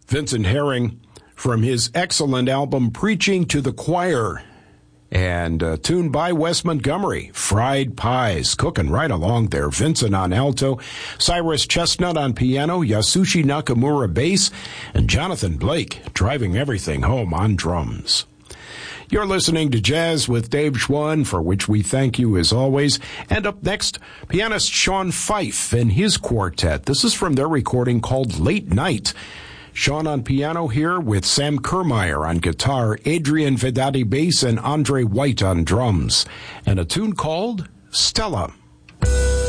Vincent Herring from his excellent album Preaching to the Choir. And a tune by Wes Montgomery, Fried Pies, cooking right along there. Vincent on alto, Cyrus Chestnut on piano, Yasushi Nakamura bass, and Jonathan Blake driving everything home on drums. You're listening to Jazz with Dave Schwann, for which we thank you as always. And up next, pianist Sean Fife and his quartet. This is from their recording called Late Night. Sean on piano here with Sam Kermeyer on guitar, Adrian Vedati bass, and Andre White on drums. And a tune called Stella.